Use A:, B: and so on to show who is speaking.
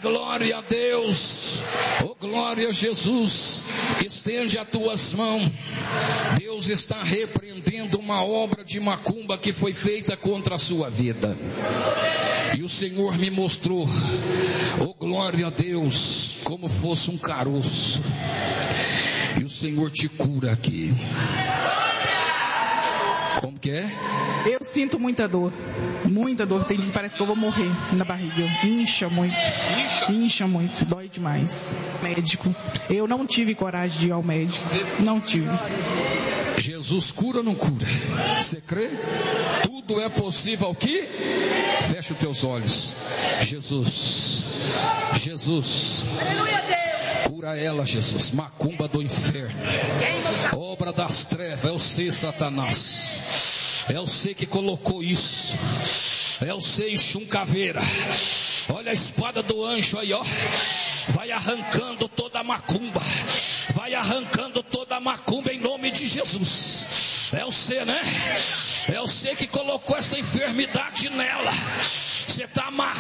A: Glória a Deus. Oh, glória a Jesus. Estende as tuas mãos. Deus está repreendendo uma obra de macumba que foi feita contra a sua vida. E o Senhor me mostrou, oh glória a Deus, como fosse um caroço. E o Senhor te cura aqui. Como que é?
B: Eu sinto muita dor, parece que eu vou morrer na barriga, incha muito, dói demais. Médico, eu não tive coragem de ir ao médico, não tive.
A: Jesus cura ou não cura? Você crê? Tudo é possível ao que? Fecha os teus olhos. Jesus, cura ela, Jesus. Macumba do inferno, obra das trevas, é você, Satanás. É você que colocou isso. É você, Exum Caveira. Olha a espada do anjo aí, ó. Vai arrancando toda a macumba. Vai arrancando toda a macumba em nome de Jesus. É você, né? É você que colocou essa enfermidade nela. Você está amarrado